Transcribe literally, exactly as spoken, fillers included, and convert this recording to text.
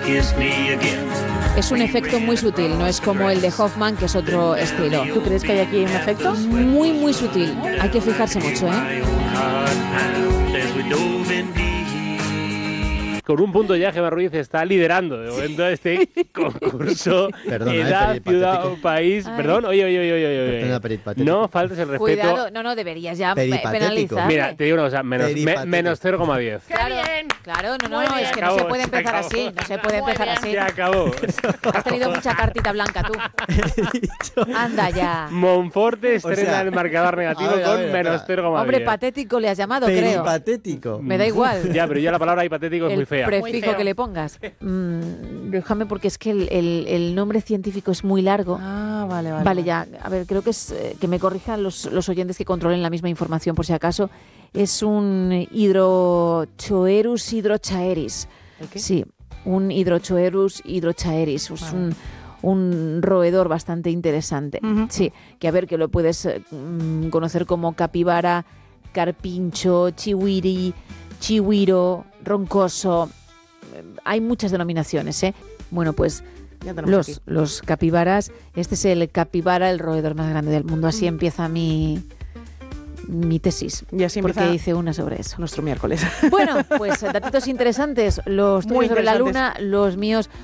Es un efecto muy sutil, no es como el de Hoffman, que es otro estilo. ¿Tú crees que hay aquí un efecto? Muy, muy sutil. Hay que fijarse mucho, ¿eh? Con un punto ya, Gemma Ruiz está liderando de momento este concurso. Perdona, Edad, eh, ciudad o país. Ay. Perdón, oye, oye, oye, oye, oye. Perdona, peripatético. No faltes el respeto. Cuidado, no, no, deberías ya Peripatético. penalizar. Mira, te digo una cosa, menos, me- Peripatético. menos cero coma diez. Claro, bien! claro, no, no, Muy no, es bien. que Acabó, no se puede se empezar acabó. así, no se puede Muy empezar bien. así. Se acabó. Has tenido mucha cartita blanca tú. Anda ya. Monforte estrena sea, el marcador negativo a ver, a con ver, menos espera. cero coma diez. Hombre, patético le has llamado, creo. Peripatético. Me da igual. Ya, pero ya la palabra hipotético es El muy fea. Muy prefijo feo. que le pongas. Mm, déjame porque es que el, el- el nombre científico es muy largo. Ah, vale, vale. Vale, ya. A ver, creo que es eh, que me corrijan los, los oyentes que controlen la misma información por si acaso. Es un Hydrochoerus hydrochaeris. ¿El qué? Sí, un Hydrochoerus hydrochaeris. Es Vale. un, un roedor bastante interesante. Ujú. Sí, que a ver, que lo puedes eh, mm, conocer como capibara, carpincho, chihuiri, chihuiro, roncoso. Eh, Hay muchas denominaciones, ¿eh? Bueno, pues Ya tenemos los, aquí. los capibaras, este es el capibara, el roedor más grande del mundo. Así empieza mi, mi tesis. Y así Porque empieza hice una sobre eso. nuestro miércoles. Bueno, pues datitos interesantes. Los tuyos Muy sobre la interesantes. luna, los míos